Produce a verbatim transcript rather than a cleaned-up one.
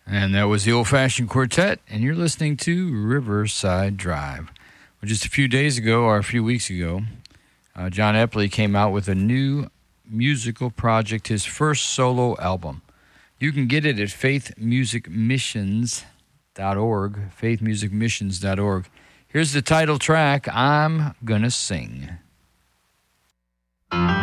And that was the Old Fashioned Quartet, and you're listening to Riverside Drive. Well, just a few days ago, or a few weeks ago, uh, John Epley came out with a new musical project, his first solo album. You can get it at faith music missions dot org, faith music missions dot org. Here's the title track, I'm Gonna Sing.